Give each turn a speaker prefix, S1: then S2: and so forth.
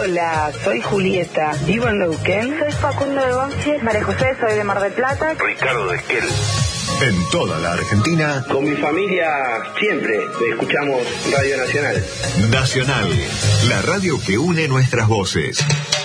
S1: Hola, soy Julieta, vivo en Neuquén.
S2: Soy Facundo de Banfield.
S3: María José, soy de Mar del Plata.
S4: Ricardo de Esquel.
S5: En toda la Argentina.
S6: Con mi familia siempre escuchamos Radio Nacional.
S5: Nacional, la radio que une nuestras voces.